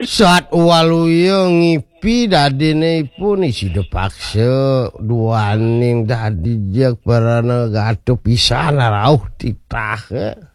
saat waluyo ngipi dadine pun isi depaksa duaning dadi jek parana gato pisan rauh titah